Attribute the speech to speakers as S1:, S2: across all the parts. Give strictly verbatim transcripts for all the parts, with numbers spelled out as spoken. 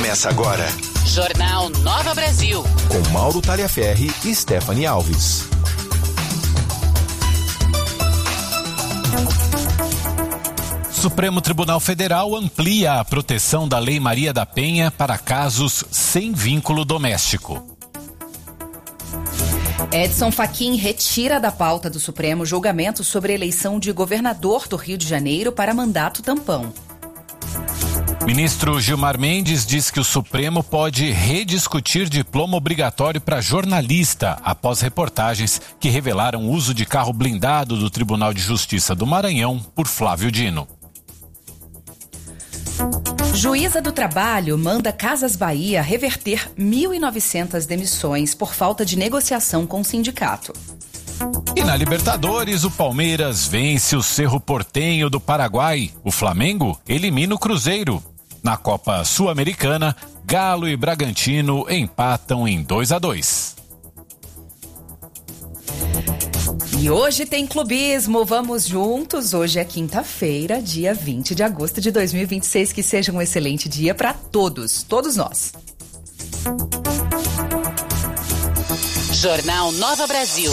S1: Começa agora.
S2: Jornal Nova Brasil.
S1: Com Mauro Taliaferri e Stephanie Alves.
S3: Supremo Tribunal Federal amplia a proteção da Lei Maria da Penha para casos sem vínculo doméstico.
S4: Edson Fachin retira da pauta do Supremo julgamento sobre a eleição de governador do Rio de Janeiro para mandato tampão.
S3: Ministro Gilmar Mendes diz que o Supremo pode rediscutir diploma obrigatório para jornalista após reportagens que revelaram o uso de carro blindado do Tribunal de Justiça do Maranhão por Flávio Dino.
S4: Juíza do Trabalho manda Casas Bahia reverter mil e novecentas demissões por falta de negociação com o sindicato.
S3: E na Libertadores, o Palmeiras vence o Cerro Porteño do Paraguai. O Flamengo elimina o Cruzeiro. Na Copa Sul-Americana, Galo e Bragantino empatam em dois a dois.
S4: E hoje tem clubismo, vamos juntos. Hoje é quinta-feira, dia vinte de agosto de dois mil e vinte e seis. Que seja um excelente dia para todos, todos nós.
S2: Jornal Nova Brasil.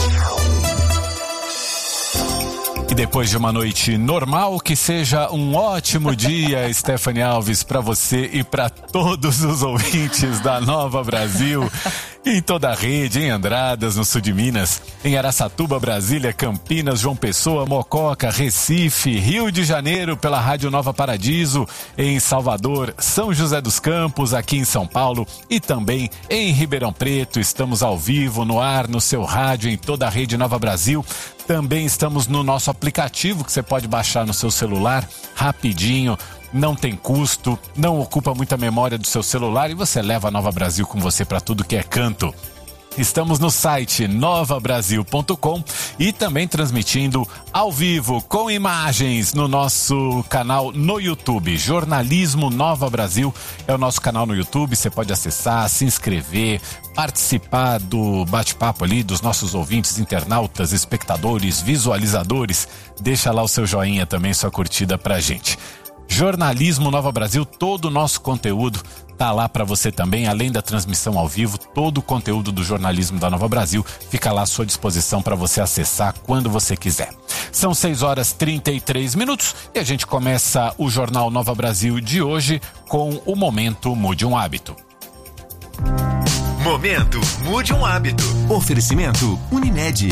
S3: E depois de uma noite normal, que seja um ótimo dia, Stephanie Alves, para você e para todos os ouvintes da Nova Brasil, em toda a rede, em Andradas, no sul de Minas, em Araçatuba, Brasília, Campinas, João Pessoa, Mococa, Recife, Rio de Janeiro, pela Rádio Nova Paradiso, em Salvador, São José dos Campos, aqui em São Paulo e também em Ribeirão Preto. Estamos ao vivo, no ar, no seu rádio, em toda a rede Nova Brasil. Também estamos no nosso aplicativo que você pode baixar no seu celular rapidinho, não tem custo, não ocupa muita memória do seu celular e você leva a Nova Brasil com você para tudo que é canto. Estamos no site nova brasil ponto com e também transmitindo ao vivo com imagens no nosso canal no YouTube. Jornalismo Nova Brasil é o nosso canal no YouTube. Você pode acessar, se inscrever, participar do bate-papo ali dos nossos ouvintes, internautas, espectadores, visualizadores. Deixa lá o seu joinha também, sua curtida pra gente. Jornalismo Nova Brasil, todo o nosso conteúdo tá lá para você também, além da transmissão ao vivo, todo o conteúdo do jornalismo da Nova Brasil fica lá à sua disposição para você acessar quando você quiser. São seis horas e trinta e três minutos e a gente começa o Jornal Nova Brasil de hoje com o Momento Mude um Hábito.
S1: Momento Mude um Hábito. Oferecimento Unimed.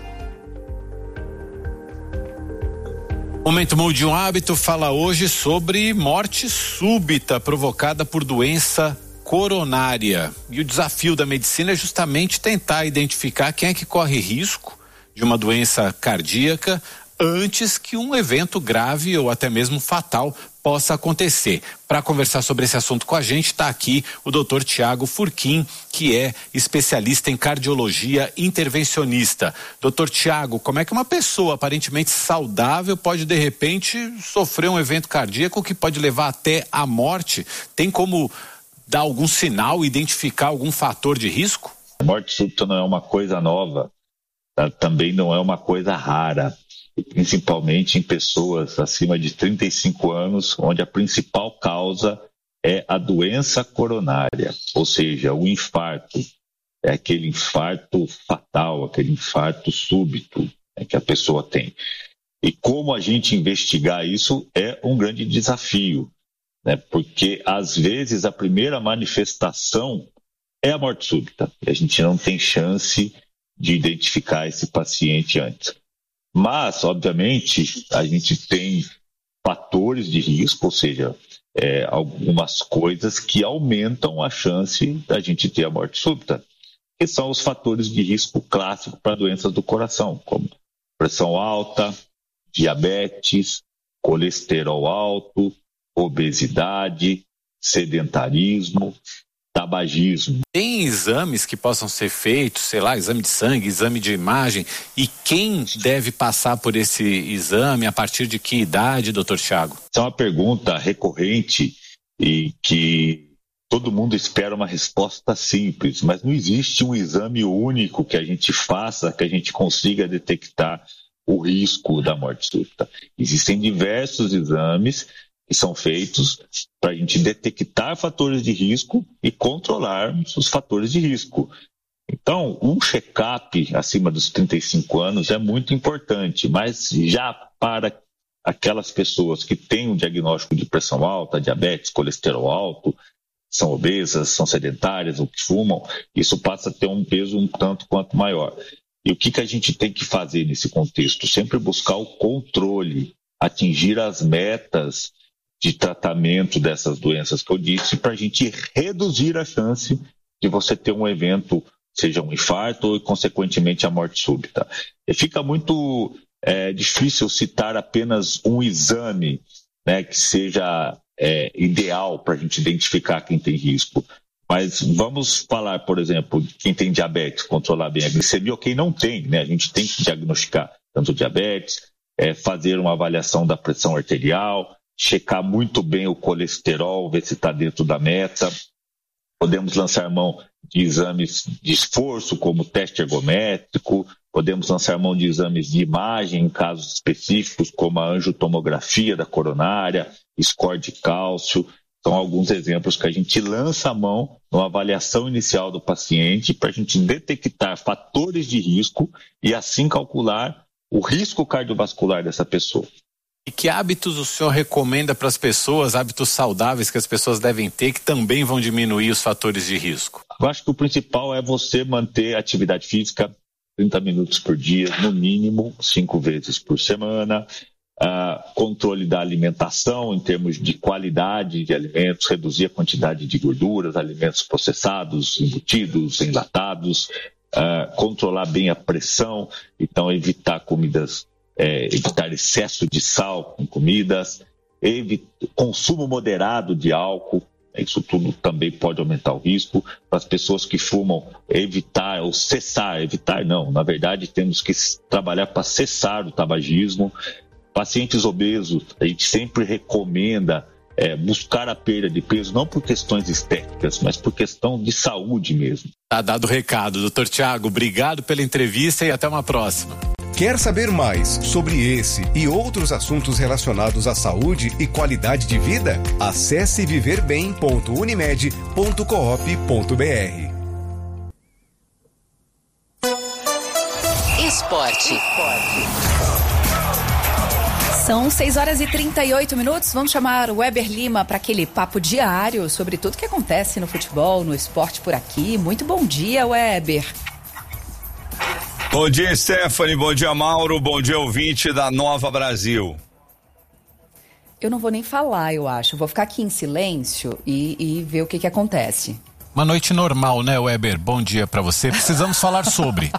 S3: O Momento Mude um Hábito fala hoje sobre morte súbita provocada por doença coronária. E o desafio da medicina é justamente tentar identificar quem é que corre risco de uma doença cardíaca antes que um evento grave ou até mesmo fatal possa acontecer. Para conversar sobre esse assunto com a gente, está aqui o doutor Tiago Furquim, que é especialista em cardiologia intervencionista. doutor Tiago, como é que uma pessoa aparentemente saudável pode de repente sofrer um evento cardíaco que pode levar até a morte? Tem como dar algum sinal, identificar algum fator de risco?
S5: A morte súbita não é uma coisa nova, tá? Também não é uma coisa rara. Principalmente em pessoas acima de trinta e cinco anos, onde a principal causa é a doença coronária, ou seja, o infarto. É aquele infarto fatal, aquele infarto súbito, né, que a pessoa tem. E como a gente investigar isso é um grande desafio, né, porque às vezes a primeira manifestação é a morte súbita, e a gente não tem chance de identificar esse paciente antes. Mas, obviamente, a gente tem fatores de risco, ou seja, é, algumas coisas que aumentam a chance da gente ter a morte súbita, que são os fatores de risco clássicos para doenças do coração, como pressão alta, diabetes, colesterol alto, obesidade, sedentarismo, tabagismo.
S3: Tem exames que possam ser feitos, sei lá, exame de sangue, exame de imagem, e quem deve passar por esse exame, a partir de que idade, doutor Tiago?
S5: Essa é uma pergunta recorrente e que todo mundo espera uma resposta simples, mas não existe um exame único que a gente faça, que a gente consiga detectar o risco da morte súbita. Existem diversos exames que são feitos para a gente detectar fatores de risco e controlar os fatores de risco. Então, um check-up acima dos trinta e cinco anos é muito importante, mas já para aquelas pessoas que têm um diagnóstico de pressão alta, diabetes, colesterol alto, são obesas, são sedentárias ou que fumam, isso passa a ter um peso um tanto quanto maior. E o que, que a gente tem que fazer nesse contexto? Sempre buscar o controle, atingir as metas de tratamento dessas doenças que eu disse, para a gente reduzir a chance de você ter um evento, seja um infarto ou, consequentemente, a morte súbita. E fica muito é, difícil citar apenas um exame, né, que seja é, ideal para a gente identificar quem tem risco. Mas vamos falar, por exemplo, de quem tem diabetes, controlar bem a glicemia, ou quem não tem, né? A gente tem que diagnosticar tanto diabetes, é, fazer uma avaliação da pressão arterial, checar muito bem o colesterol, ver se está dentro da meta. Podemos lançar mão de exames de esforço, como teste ergométrico, podemos lançar mão de exames de imagem em casos específicos, como a angiotomografia da coronária, score de cálcio. São alguns exemplos que a gente lança a mão numa avaliação inicial do paciente para a gente detectar fatores de risco e assim calcular o risco cardiovascular dessa pessoa.
S3: E que hábitos o senhor recomenda para as pessoas, hábitos saudáveis que as pessoas devem ter, que também vão diminuir os fatores de risco?
S5: Eu acho que o principal é você manter a atividade física trinta minutos por dia, no mínimo, cinco vezes por semana. Uh, controle da alimentação em termos de qualidade de alimentos, reduzir a quantidade de gorduras, alimentos processados, embutidos, enlatados, uh, controlar bem a pressão, então evitar comidas, é, evitar excesso de sal em comidas, evit- consumo moderado de álcool, isso tudo também pode aumentar o risco. Para as pessoas que fumam, evitar ou cessar, evitar não, na verdade temos que trabalhar para cessar o tabagismo. Pacientes obesos, a gente sempre recomenda é, buscar a perda de peso, não por questões estéticas, mas por questão de saúde mesmo.
S3: Tá dado o recado, doutor Tiago, obrigado pela entrevista e até uma próxima.
S1: Quer saber mais sobre esse e outros assuntos relacionados à saúde e qualidade de vida? Acesse viver bem ponto unimed ponto coop ponto br.
S2: Esporte.
S4: São seis horas e trinta e oito minutos. Vamos chamar o Weber Lima para aquele papo diário sobre tudo que acontece no futebol, no esporte por aqui. Muito bom dia, Weber.
S6: Bom dia, Stephanie. Bom dia, Mauro. Bom dia, ouvinte da Nova Brasil.
S4: Eu não vou nem falar, eu acho. Vou ficar aqui em silêncio e, e ver o que que acontece.
S3: Uma noite normal, né, Weber? Bom dia para você. Precisamos falar sobre.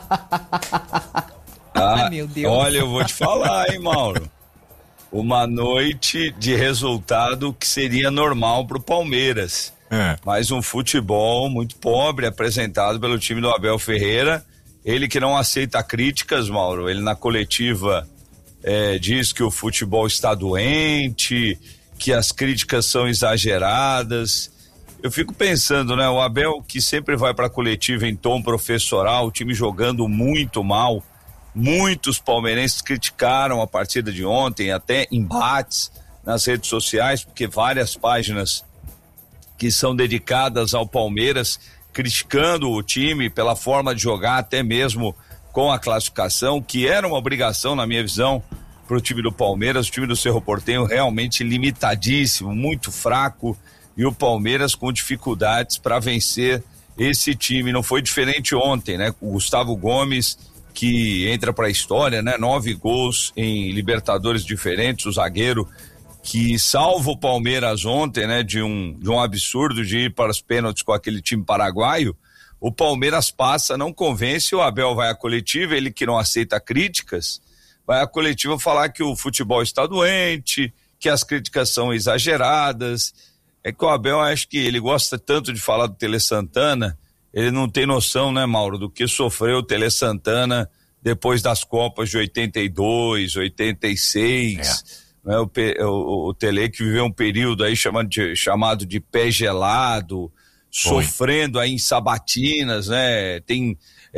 S6: Ah,
S4: Ai, meu Deus.
S6: Olha, eu vou te falar, hein, Mauro. Uma noite de resultado que seria normal pro Palmeiras. É. Mas um futebol muito pobre apresentado pelo time do Abel Ferreira. Ele que não aceita críticas, Mauro. Ele na coletiva é, diz que o futebol está doente, que as críticas são exageradas. Eu fico pensando, né? O Abel que sempre vai para a coletiva em tom professoral, o time jogando muito mal. Muitos palmeirenses criticaram a partida de ontem, até embates nas redes sociais, porque várias páginas que são dedicadas ao Palmeiras criticando o time pela forma de jogar, até mesmo com a classificação, que era uma obrigação, na minha visão, para o time do Palmeiras. O time do Cerro Porteño realmente limitadíssimo, muito fraco, e o Palmeiras com dificuldades para vencer esse time. Não foi diferente ontem, né? O Gustavo Gomes, que entra para a história, né? Nove gols em Libertadores diferentes, o zagueiro que salva o Palmeiras ontem, né? De um, de um absurdo de ir para os pênaltis com aquele time paraguaio. O Palmeiras passa, não convence, o Abel vai à coletiva, ele que não aceita críticas, vai à coletiva falar que o futebol está doente, que as críticas são exageradas. É que o Abel, acho que ele gosta tanto de falar do Tele Santana, ele não tem noção, né, Mauro, do que sofreu o Tele Santana depois das Copas de oitenta e dois, oitenta e seis, é. né, o, o, o Tele que viveu um período aí chamado de, chamado de pé gelado, Foi. sofrendo aí em sabatinas, né, tem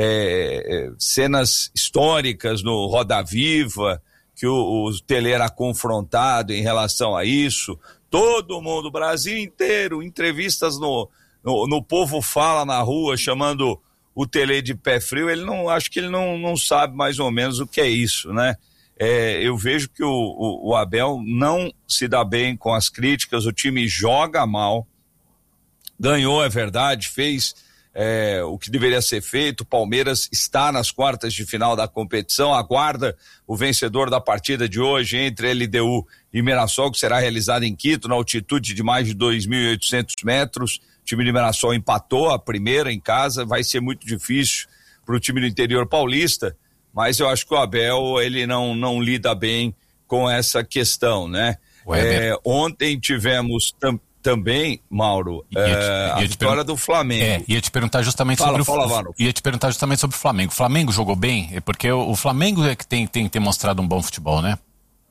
S6: é, cenas históricas no Roda Viva, que o, o Tele era confrontado em relação a isso, Todo mundo, o Brasil inteiro, entrevistas no, no, no Povo Fala na rua, chamando o Tele de pé frio. Ele não, acho que ele não, não sabe mais ou menos o que é isso, né? É, eu vejo que o, o, o Abel não se dá bem com as críticas, o time joga mal, ganhou, é verdade, fez é, o que deveria ser feito. O Palmeiras está nas quartas de final da competição, aguarda o vencedor da partida de hoje entre L D U e Mirassol, que será realizada em Quito, na altitude de mais de dois mil e oitocentos metros. O time de Mirassol empatou a primeira em casa, vai ser muito difícil para o time do interior paulista, mas eu acho que o Abel, ele não, não lida bem com essa questão, né? É, ontem tivemos tam, também, Mauro, ia te, é, a vitória do Flamengo. É,
S3: ia te perguntar justamente
S6: fala,
S3: sobre
S6: fala,
S3: o
S6: Mano.
S3: Ia te perguntar justamente sobre o Flamengo. O Flamengo jogou bem? É porque o, o Flamengo é que tem, tem, tem mostrado um bom futebol, né?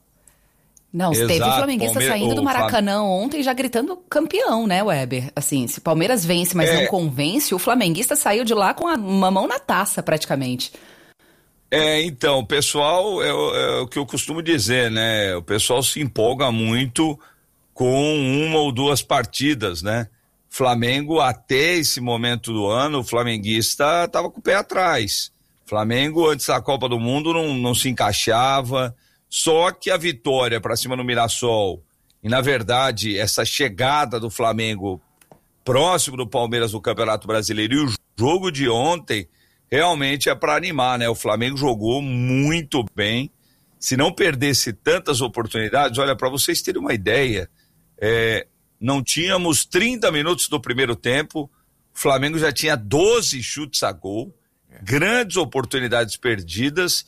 S4: Não,
S6: Exato,
S4: teve flamenguista
S6: Palmeiras,
S4: saindo do Maracanã
S6: Flam...
S4: ontem já gritando campeão, né, Weber? Assim, se Palmeiras vence, mas é... não convence, o flamenguista saiu de lá com a, uma mão na taça, praticamente.
S6: É, então, o pessoal, é, é o que eu costumo dizer, né? O pessoal se empolga muito com uma ou duas partidas, né? Flamengo, até esse momento do ano, o flamenguista estava com o pé atrás. Flamengo, antes da Copa do Mundo, não, não se encaixava. Só que a vitória para cima do Mirassol, e na verdade, essa chegada do Flamengo próximo do Palmeiras no Campeonato Brasileiro e o jogo de ontem, realmente é para animar, né? O Flamengo jogou muito bem. Se não perdesse tantas oportunidades, olha, para vocês terem uma ideia, é, não tínhamos trinta minutos do primeiro tempo, o Flamengo já tinha doze chutes a gol, grandes oportunidades perdidas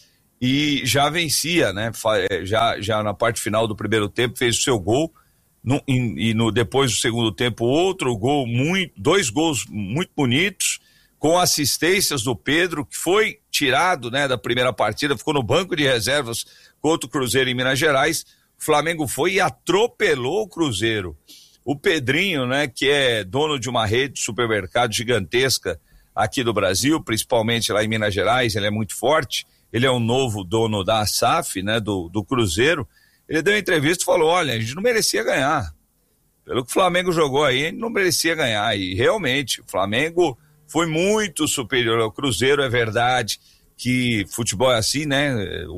S6: e já vencia, né? Já, já na parte final do primeiro tempo fez o seu gol no, e, e no, depois do segundo tempo outro gol, muito, dois gols muito bonitos, com assistências do Pedro, que foi tirado, né, da primeira partida, ficou no banco de reservas contra o Cruzeiro em Minas Gerais. O Flamengo foi e atropelou o Cruzeiro. O Pedrinho, né, que é dono de uma rede de supermercado gigantesca aqui do Brasil, principalmente lá em Minas Gerais, ele é muito forte, ele é o novo dono da S A F, né, do, do Cruzeiro. Ele deu uma entrevista e falou, olha, a gente não merecia ganhar. Pelo que o Flamengo jogou aí, a gente não merecia ganhar. E realmente, o Flamengo foi muito superior ao Cruzeiro. É verdade que futebol é assim, né?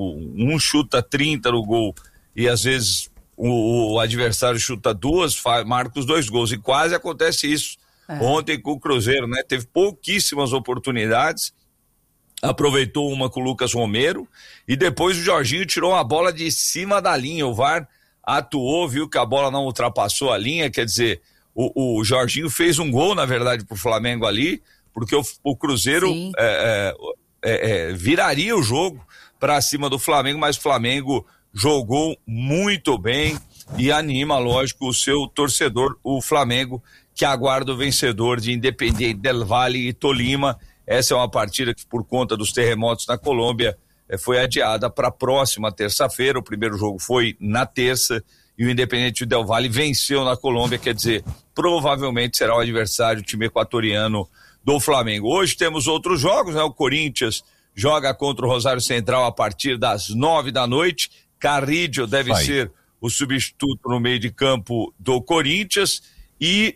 S6: Um chuta trinta no gol e às vezes o, o adversário chuta duas, faz, marca os dois gols. E quase acontece isso é. ontem com o Cruzeiro, né? Teve pouquíssimas oportunidades, aproveitou uma com o Lucas Romero e depois o Jorginho tirou uma bola de cima da linha. O V A R atuou, viu que a bola não ultrapassou a linha, quer dizer, o, o Jorginho fez um gol, na verdade, pro Flamengo ali, porque o, o Cruzeiro é, é, é, viraria o jogo para cima do Flamengo, mas o Flamengo jogou muito bem e anima, lógico, o seu torcedor, o Flamengo, que aguarda o vencedor de Independiente del Valle e Tolima. Essa é uma partida que, por conta dos terremotos na Colômbia, é, foi adiada para a próxima terça-feira. O primeiro jogo foi na terça e o Independiente del Valle venceu na Colômbia, quer dizer, provavelmente será o adversário, o time equatoriano do Flamengo. Hoje temos outros jogos, né? O Corinthians joga contra o Rosário Central a partir das nove da noite. Carrillo deve Vai. ser o substituto no meio de campo do Corinthians e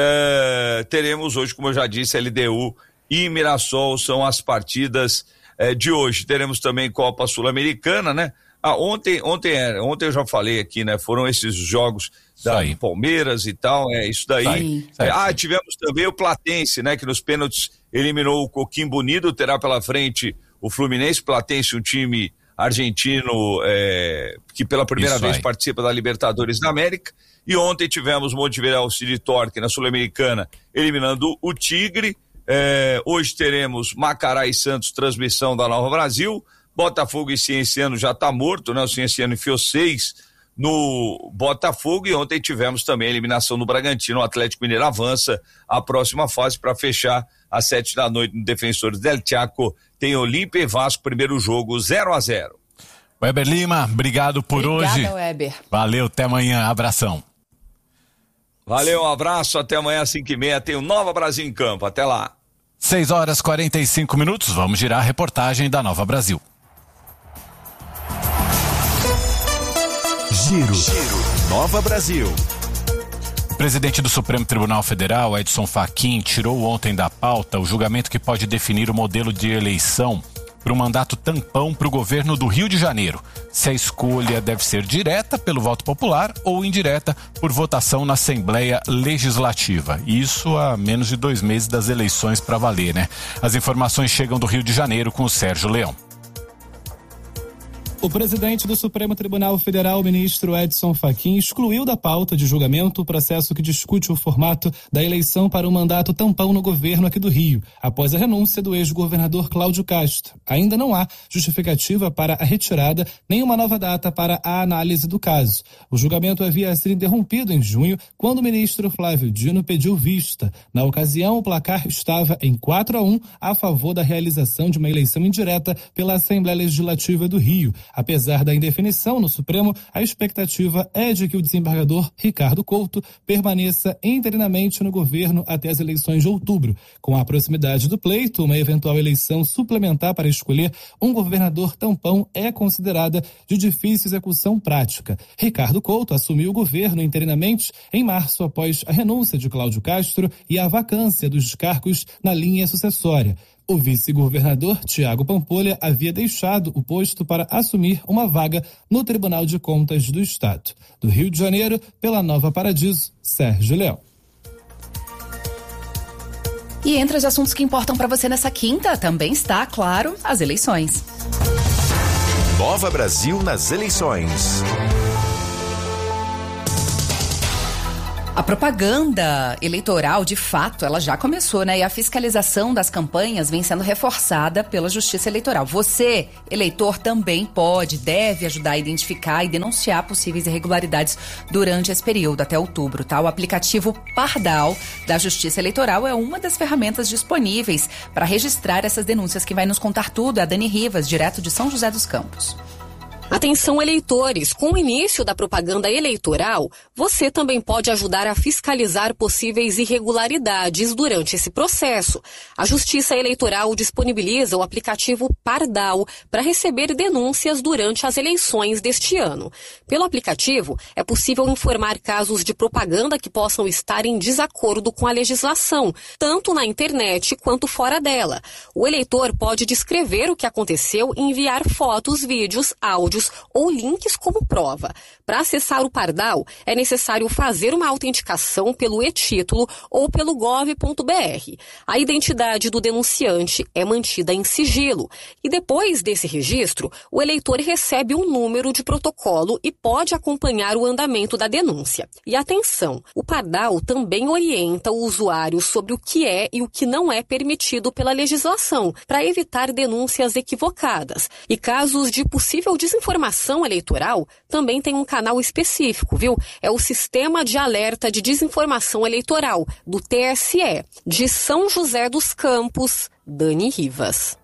S6: eh, teremos hoje, como eu já disse, L D U e Mirassol são as partidas eh, de hoje. Teremos também Copa Sul-Americana, né? Ah, ontem, ontem, ontem eu já falei aqui, né? Foram esses jogos da Palmeiras e tal, é isso daí. Sai, sai, é, ah, tivemos também o Platense, né? Que nos pênaltis eliminou o Coquimbo Unido, terá pela frente o Fluminense. Platense, um time argentino é, que pela primeira isso vez aí. participa da Libertadores da América. E ontem tivemos Montevideo City Torque na Sul-Americana, eliminando o Tigre. É, hoje teremos Macará e Santos, transmissão da Nova Brasil. Botafogo e Cienciano já tá morto, né? O Cienciano enfiou seis no Botafogo e ontem tivemos também a eliminação do Bragantino. O Atlético Mineiro avança a próxima fase para fechar às sete da noite no Defensores del Chaco. Tem Olímpia e Vasco, primeiro jogo zero a zero.
S3: Weber Lima, obrigado por
S4: Obrigada,
S3: hoje.
S4: Weber.
S3: Valeu, até amanhã, abração.
S6: Valeu, um abraço, até amanhã às cinco e meia tem o Nova Brasil em campo, até lá.
S3: seis horas e quarenta e cinco minutos, vamos girar a reportagem da Nova Brasil.
S1: Giro. Giro. Nova Brasil.
S3: O presidente do Supremo Tribunal Federal, Edson Fachin, tirou ontem da pauta o julgamento que pode definir o modelo de eleição para um mandato tampão para o governo do Rio de Janeiro. Se a escolha deve ser direta pelo voto popular ou indireta por votação na Assembleia Legislativa. Isso há menos de dois meses das eleições para valer, né? As informações chegam do Rio de Janeiro com o Sérgio Leão.
S7: O presidente do Supremo Tribunal Federal, ministro Edson Fachin, excluiu da pauta de julgamento o processo que discute o formato da eleição para um mandato tampão no governo aqui do Rio, após a renúncia do ex-governador Cláudio Castro. Ainda não há justificativa para a retirada, nem uma nova data para a análise do caso. O julgamento havia sido interrompido em junho, quando o ministro Flávio Dino pediu vista. Na ocasião, o placar estava em quatro a um a favor da realização de uma eleição indireta pela Assembleia Legislativa do Rio. Apesar da indefinição no Supremo, a expectativa é de que o desembargador Ricardo Couto permaneça interinamente no governo até as eleições de outubro. Com a proximidade do pleito, uma eventual eleição suplementar para escolher um governador tampão é considerada de difícil execução prática. Ricardo Couto assumiu o governo interinamente em março após a renúncia de Cláudio Castro e a vacância dos cargos na linha sucessória. O vice-governador Tiago Pampolha havia deixado o posto para assumir uma vaga no Tribunal de Contas do Estado. Do Rio de Janeiro, pela Nova Paradiso, Sérgio Leão.
S4: E entre os assuntos que importam para você nessa quinta, também está, claro, as eleições.
S1: Nova Brasil nas eleições.
S4: A propaganda eleitoral, de fato, ela já começou, né? E a fiscalização das campanhas vem sendo reforçada pela Justiça Eleitoral. Você, eleitor, também pode, deve ajudar a identificar e denunciar possíveis irregularidades durante esse período, até outubro, tá? O aplicativo Pardal da Justiça Eleitoral é uma das ferramentas disponíveis para registrar essas denúncias. Quem vai nos contar tudo é a Dani Rivas, direto de São José dos Campos.
S8: Atenção, eleitores! Com o início da propaganda eleitoral, você também pode ajudar a fiscalizar possíveis irregularidades durante esse processo. A Justiça Eleitoral disponibiliza o aplicativo Pardal para receber denúncias durante as eleições deste ano. Pelo aplicativo, é possível informar casos de propaganda que possam estar em desacordo com a legislação, tanto na internet quanto fora dela. O eleitor pode descrever o que aconteceu e enviar fotos, vídeos, áudios ou links como prova. Para acessar o Pardal, é necessário fazer uma autenticação pelo e-título ou pelo gov ponto br. A identidade do denunciante é mantida em sigilo e depois desse registro, o eleitor recebe um número de protocolo e pode acompanhar o andamento da denúncia. E atenção, o Pardal também orienta o usuário sobre o que é e o que não é permitido pela legislação, para evitar denúncias equivocadas. E casos de possível desinformação Informação eleitoral também tem um canal específico, viu? É o Sistema de Alerta de Desinformação Eleitoral, do T S E, de São José dos Campos, Dani Rivas.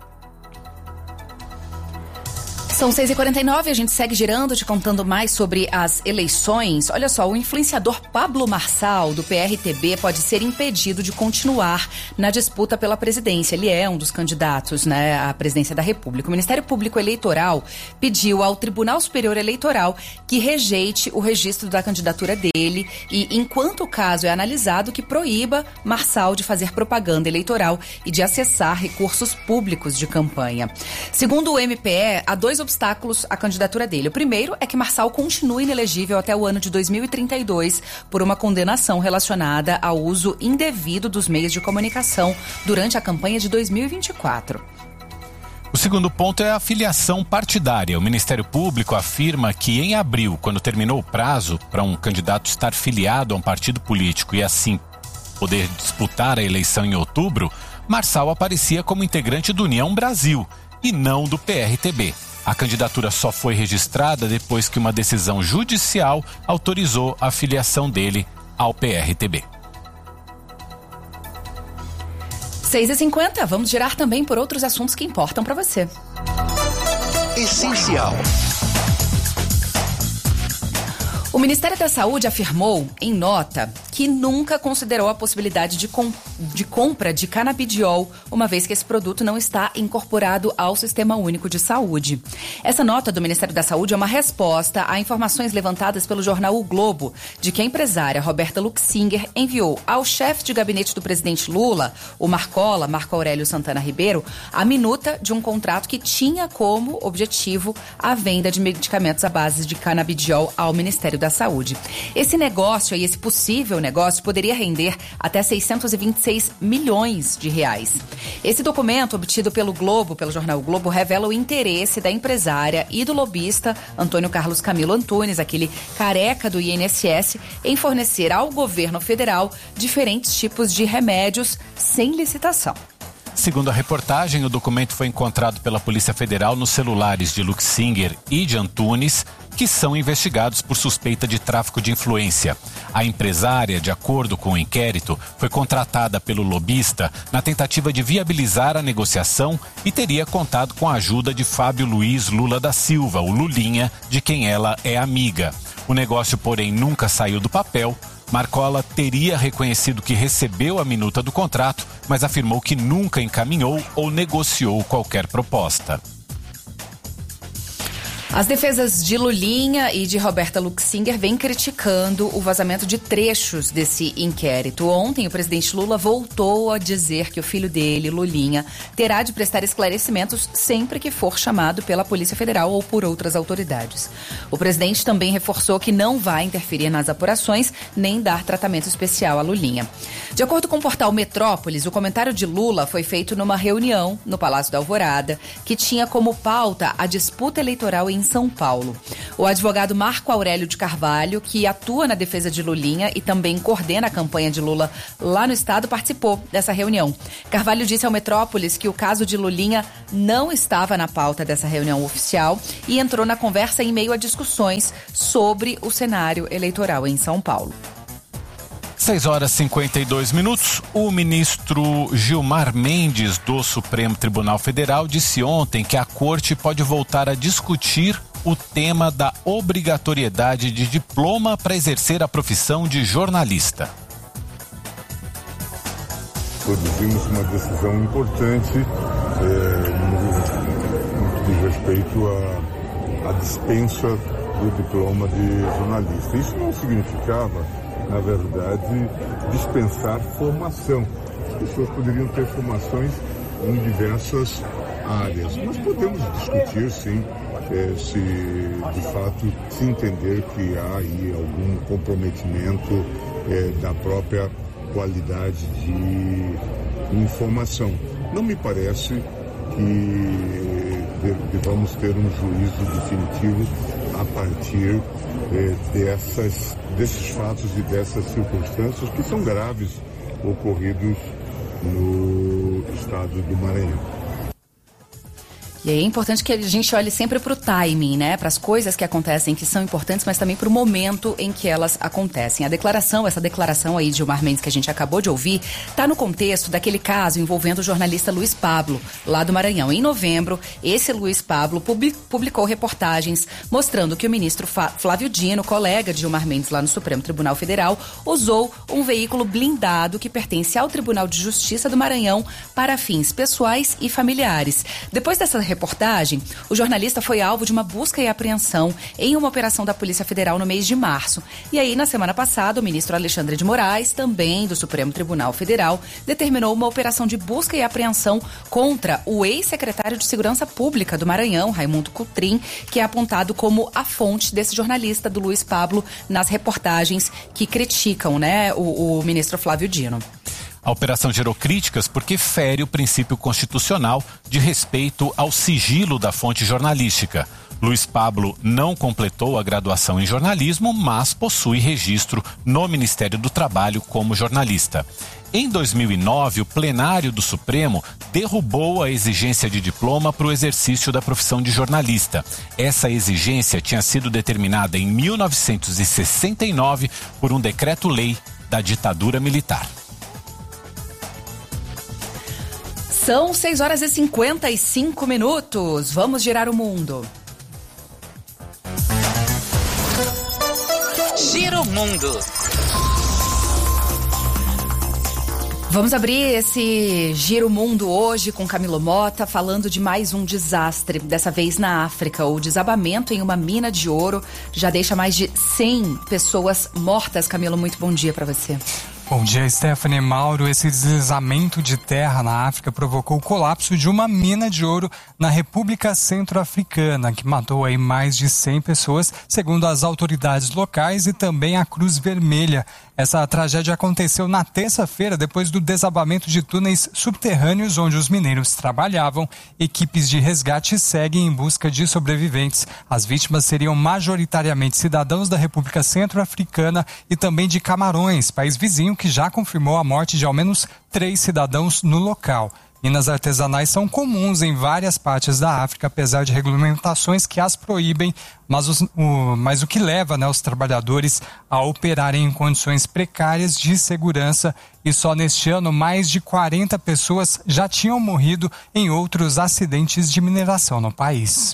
S4: São seis e quarenta e nove, a gente segue girando, te contando mais sobre as eleições. Olha só, o influenciador Pablo Marçal, do P R T B, pode ser impedido de continuar na disputa pela presidência. Ele é um dos candidatos, né, à presidência da República. O Ministério Público Eleitoral pediu ao Tribunal Superior Eleitoral que rejeite o registro da candidatura dele e, enquanto o caso é analisado, que proíba Marçal de fazer propaganda eleitoral e de acessar recursos públicos de campanha. Segundo o M P E, há dois obstáculos à candidatura dele. O primeiro é que Marçal continue inelegível até o ano de dois mil e trinta e dois por uma condenação relacionada ao uso indevido dos meios de comunicação durante a campanha de dois mil e vinte e quatro.
S3: O segundo ponto é a filiação partidária. O Ministério Público afirma que em abril, quando terminou o prazo para um candidato estar filiado a um partido político e assim poder disputar a eleição em outubro, Marçal aparecia como integrante do União Brasil e não do P R T B. A candidatura só foi registrada depois que uma decisão judicial autorizou a filiação dele ao P R T B.
S4: seis e cinquenta, vamos girar também por outros assuntos que importam para você.
S1: Essencial.
S4: O Ministério da Saúde afirmou, em nota, que nunca considerou a possibilidade de, com, de compra de canabidiol, uma vez que esse produto não está incorporado ao Sistema Único de Saúde. Essa nota do Ministério da Saúde é uma resposta a informações levantadas pelo jornal O Globo, de que a empresária Roberta Luxinger enviou ao chefe de gabinete do presidente Lula, o Marcola, Marco Aurélio Santana Ribeiro, a minuta de um contrato que tinha como objetivo a venda de medicamentos à base de canabidiol ao Ministério da Saúde. Esse negócio e esse possível negócio poderia render até seiscentos e vinte e seis milhões de reais. Esse documento obtido pelo Globo, pelo jornal O Globo, revela o interesse da empresária e do lobista Antônio Carlos Camilo Antunes, aquele careca do I N S S, em fornecer ao governo federal diferentes tipos de remédios sem licitação.
S3: Segundo a reportagem, o documento foi encontrado pela Polícia Federal nos celulares de Luxinger e de Antunes, que são investigados por suspeita de tráfico de influência. A empresária, de acordo com o inquérito, foi contratada pelo lobista na tentativa de viabilizar a negociação e teria contado com a ajuda de Fábio Luiz Lula da Silva, o Lulinha, de quem ela é amiga. O negócio, porém, nunca saiu do papel. Marcola teria reconhecido que recebeu a minuta do contrato, mas afirmou que nunca encaminhou ou negociou qualquer proposta.
S4: As defesas de Lulinha e de Roberta Luxinger vêm criticando o vazamento de trechos desse inquérito. Ontem, o presidente Lula voltou a dizer que o filho dele, Lulinha, terá de prestar esclarecimentos sempre que for chamado pela Polícia Federal ou por outras autoridades. O presidente também reforçou que não vai interferir nas apurações nem dar tratamento especial a Lulinha. De acordo com o portal Metrópolis, o comentário de Lula foi feito numa reunião no Palácio da Alvorada, que tinha como pauta a disputa eleitoral em São Paulo. O advogado Marco Aurélio de Carvalho, que atua na defesa de Lulinha e também coordena a campanha de Lula lá no estado, participou dessa reunião. Carvalho disse ao Metrópolis que o caso de Lulinha não estava na pauta dessa reunião oficial e entrou na conversa em meio a discussões sobre o cenário eleitoral em São Paulo.
S3: seis horas e cinquenta e dois minutos. O ministro Gilmar Mendes, do Supremo Tribunal Federal, disse ontem que a corte pode voltar a discutir o tema da obrigatoriedade de diploma para exercer a profissão de jornalista.
S9: Produzimos uma decisão importante é, no que diz respeito à, à dispensa do diploma de jornalista. Isso não significava, na verdade, dispensar formação. As pessoas poderiam ter formações em diversas áreas, mas podemos discutir, sim, é, se de fato se entender que há aí algum comprometimento é, da própria qualidade de informação. Não me parece que devamos ter um juízo definitivo a partir eh, dessas, desses fatos e dessas circunstâncias que são graves ocorridos no estado do Maranhão.
S4: E aí é importante que a gente olhe sempre para o timing, né? Para as coisas que acontecem, que são importantes, mas também para o momento em que elas acontecem. A declaração, essa declaração aí de Gilmar Mendes que a gente acabou de ouvir, está no contexto daquele caso envolvendo o jornalista Luiz Pablo, lá do Maranhão. Em novembro, esse Luiz Pablo publicou reportagens mostrando que o ministro Flávio Dino, colega de Gilmar Mendes lá no Supremo Tribunal Federal, usou um veículo blindado que pertence ao Tribunal de Justiça do Maranhão para fins pessoais e familiares. Depois dessa reportagem, o jornalista foi alvo de uma busca e apreensão em uma operação da Polícia Federal no mês de março. E aí, na semana passada, o ministro Alexandre de Moraes, também do Supremo Tribunal Federal, determinou uma operação de busca e apreensão contra o ex-secretário de Segurança Pública do Maranhão, Raimundo Cotrim, que é apontado como a fonte desse jornalista do Luiz Pablo nas reportagens que criticam, né, o, o ministro Flávio Dino.
S3: A operação gerou críticas porque fere o princípio constitucional de respeito ao sigilo da fonte jornalística. Luiz Pablo não completou a graduação em jornalismo, mas possui registro no Ministério do Trabalho como jornalista. Em dois mil e nove, o plenário do Supremo derrubou a exigência de diploma para o exercício da profissão de jornalista. Essa exigência tinha sido determinada em mil novecentos e sessenta e nove por um decreto-lei da ditadura militar.
S4: São seis horas e cinquenta e cinco minutos. Vamos girar o mundo.
S2: Gira o mundo.
S4: Vamos abrir esse Giro Mundo hoje com Camilo Mota, falando de mais um desastre, dessa vez na África. O desabamento em uma mina de ouro já deixa mais de cem pessoas mortas. Camilo, muito bom dia para você.
S10: Bom dia, Stephanie. Mauro. Esse deslizamento de terra na África provocou o colapso de uma mina de ouro na República Centro-Africana, que matou aí mais de cem pessoas, segundo as autoridades locais e também a Cruz Vermelha. Essa tragédia aconteceu na terça-feira, depois do desabamento de túneis subterrâneos onde os mineiros trabalhavam. Equipes de resgate seguem em busca de sobreviventes. As vítimas seriam majoritariamente cidadãos da República Centro-Africana e também de Camarões, país vizinho que já confirmou a morte de ao menos três cidadãos no local. Minas artesanais são comuns em várias partes da África, apesar de regulamentações que as proíbem, mas, os, o, mas o que leva, né, os trabalhadores a operarem em condições precárias de segurança. E só neste ano, mais de quarenta pessoas já tinham morrido em outros acidentes de mineração no país.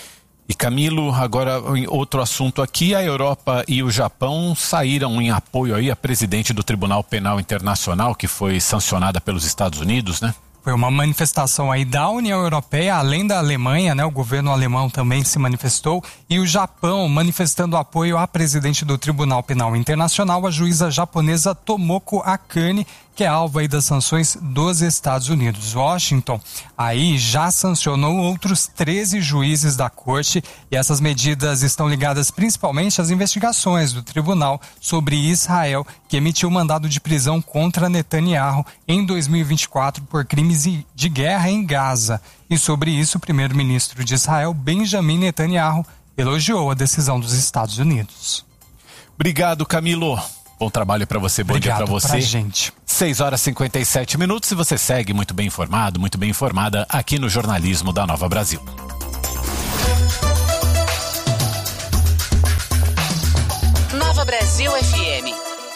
S3: E Camilo, agora em outro assunto aqui, a Europa e o Japão saíram em apoio aí à presidente do Tribunal Penal Internacional, que foi sancionada pelos Estados Unidos, né?
S10: Foi uma manifestação aí da União Europeia, além da Alemanha, né? O governo alemão também se manifestou, e o Japão manifestando apoio à presidente do Tribunal Penal Internacional, a juíza japonesa Tomoko Akane, que é alvo aí das sanções dos Estados Unidos. Washington aí já sancionou outros treze juízes da corte, e essas medidas estão ligadas principalmente às investigações do tribunal sobre Israel, que emitiu mandado de prisão contra Netanyahu em dois mil e vinte e quatro por crimes de guerra em Gaza. E sobre isso, o primeiro-ministro de Israel, Benjamin Netanyahu, elogiou a decisão dos Estados Unidos.
S3: Obrigado, Camilo. Bom trabalho para você, bom
S10: Obrigado
S3: dia para você.
S10: Pra gente.
S3: seis horas e cinquenta e sete minutos e você segue muito bem informado, muito bem informada aqui no jornalismo da Nova Brasil.
S2: Nova Brasil F M.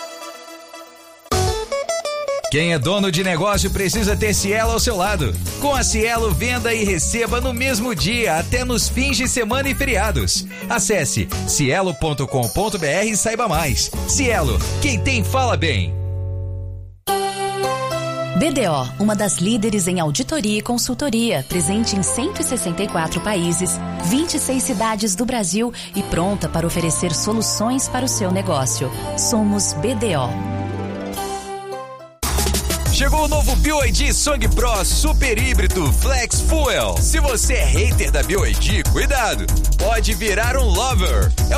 S11: Quem é dono de negócio precisa ter Cielo ao seu lado. Com a Cielo, venda e receba no mesmo dia, até nos fins de semana e feriados. Acesse cielo ponto com ponto br e saiba mais. Cielo, quem tem fala bem.
S12: B D O, uma das líderes em auditoria e consultoria, presente em cento e sessenta e quatro países, vinte e seis cidades do Brasil e pronta para oferecer soluções para o seu negócio. Somos B D O.
S11: Chegou o novo B Y D Song Pro Super Híbrido Flex Fuel. Se você é hater da B Y D, cuidado, pode virar um lover.